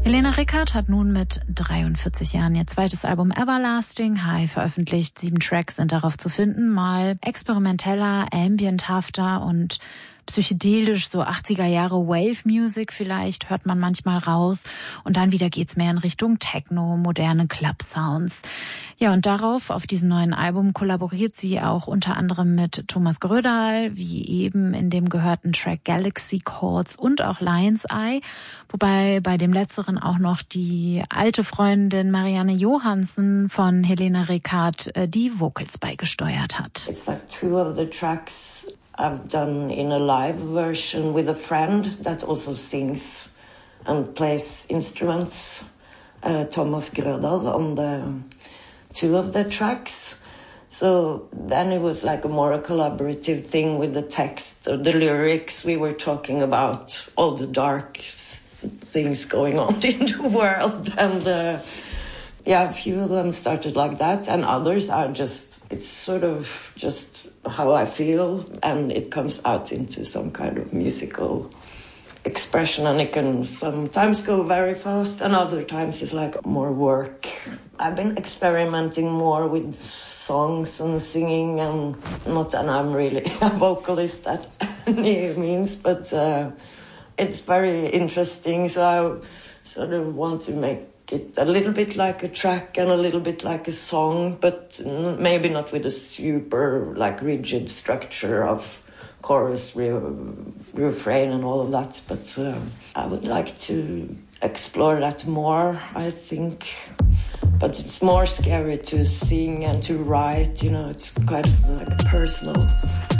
Helena Rickardt hat nun mit 43 Jahren ihr zweites Album Everlasting High veröffentlicht. 7 Tracks sind darauf zu finden, mal experimenteller, ambienthafter und psychedelisch, so 80er Jahre Wave Music vielleicht, hört man manchmal raus. Und dann wieder geht's mehr in Richtung Techno, moderne Club Sounds. Ja, und auf diesem neuen Album kollaboriert sie auch unter anderem mit Thomas Grödahl, wie eben in dem gehörten Track Galaxy Chords und auch Lion's Eye. Wobei bei dem letzteren auch noch die alte Freundin Marianne Johansen von Helena Rickardt die Vocals beigesteuert hat. It's like 2 of the tracks I've done in a live version with a friend that also sings and plays instruments, Thomas Grödahl, on the 2 of the tracks. So then it was like more a collaborative thing with the text or the lyrics. We were talking about all the dark things going on in the world. And a few of them started like that. And others are it's sort of just how I feel, and it comes out into some kind of musical expression, and it can sometimes go very fast and other times it's like more work. I've been experimenting more with songs and singing, and not that I'm really a vocalist at any means, but it's very interesting, so I sort of want to make it a little bit like a track and a little bit like a song, but maybe not with a super like rigid structure of chorus, refrain and all of that. But I would like to explore that more, I think. But it's more scary to sing and to write, it's quite like personal.